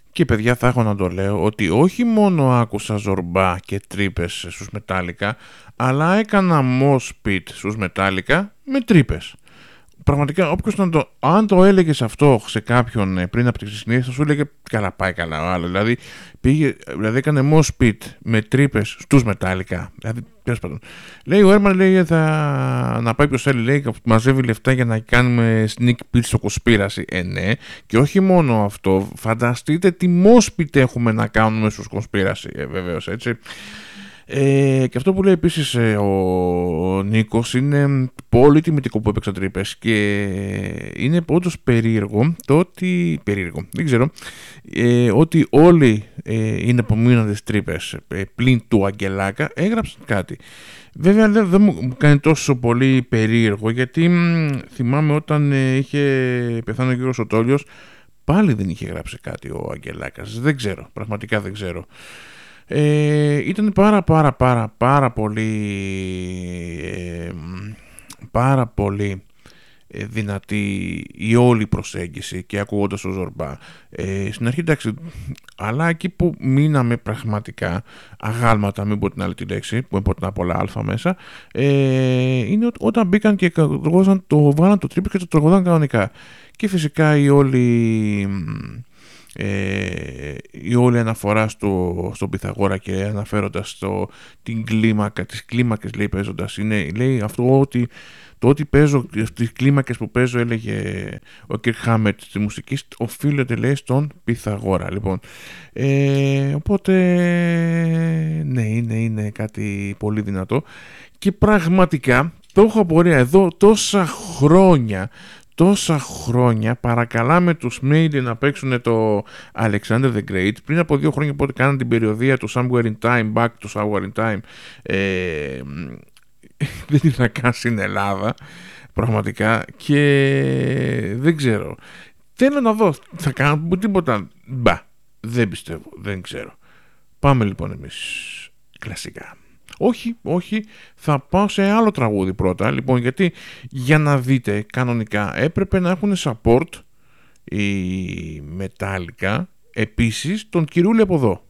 Και παιδιά, θα έχω να το λέω ότι όχι μόνο άκουσα ζορμπά και τρύπες στους Metallica, αλλά έκανα mosh pit στους Metallica με τρύπες. Πραγματικά, αν το έλεγες αυτό σε κάποιον πριν από τη συνήθεια, θα σου έλεγε καλά, πάει καλά ο άλλο. Δηλαδή έκανε mosh pit με τρύπες στους Metallica. Δηλαδή, τέλος πάντων. Λέει ο Έρμαν, λέει, να πάει ποιος θέλει, λέει, μαζεύει λεφτά για να κάνουμε sneak peek στο Κοσπίραση. Ναι, και όχι μόνο αυτό, φανταστείτε τι mosh pit έχουμε να κάνουμε στους Κοσπίραση. Βεβαίως, έτσι. Και αυτό που λέει επίσης ο Νίκος είναι πολύ τιμητικό που έπαιξαν τρύπες και είναι όντως περίεργο το ότι, δεν ξέρω, ότι όλοι είναι απομείνοντες τρύπες πλην του Αγγελάκα έγραψαν κάτι. Βέβαια δεν μου κάνει τόσο πολύ περίεργο, γιατί θυμάμαι όταν είχε πεθάνει ο κύριος Σωτόλιος, πάλι δεν είχε γράψει κάτι ο Αγγελάκας. Δεν ξέρω, πραγματικά δεν ξέρω. Ήταν πάρα πολύ δυνατή η όλη προσέγγιση και ακούγοντας ο Ζορμπά. Στην αρχή, εντάξει, αλλά εκεί που μείναμε πραγματικά αγάλματα, μην πω την άλλη τη λέξη, που είναι πολλά αλφα μέσα, είναι όταν μπήκαν και βάλαν το τρίπο και το τραγουδάν κανονικά. Και φυσικά η όλη αναφορά στον Πυθαγόρα και αναφέροντας την κλίμακα, τις κλίμακες, λέει, παίζοντας, λέει αυτό ότι το ότι παίζω, τις κλίμακες που παίζω, έλεγε ο Κιρκ Χάμετ στη μουσική, οφείλεται, λέει, στον Πυθαγόρα. Λοιπόν, οπότε ναι, είναι κάτι πολύ δυνατό και πραγματικά το έχω απορία εδώ τόσα χρόνια παρακαλάμε τους Maiden να παίξουν το Alexander the Great. Πριν από 2 χρόνια, πότε κάναν την περιοδία του Somewhere in Time, Back to Somewhere in Time, δεν είδα καν στην Ελλάδα πραγματικά, και δεν ξέρω, θέλω να δω, θα κάνω τίποτα, δεν πιστεύω, δεν ξέρω. Πάμε λοιπόν εμείς κλασικά. Όχι, θα πάω σε άλλο τραγούδι πρώτα, λοιπόν, γιατί για να δείτε, κανονικά έπρεπε να έχουν support η Metallica επίσης τον Κυρούλη από εδώ.